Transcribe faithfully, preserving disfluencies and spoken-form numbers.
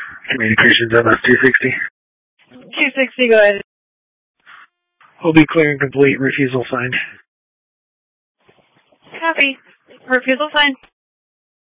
Communications M S two sixty. two sixty, go ahead. Will be clear and complete. Refusal signed. Copy. Refusal signed.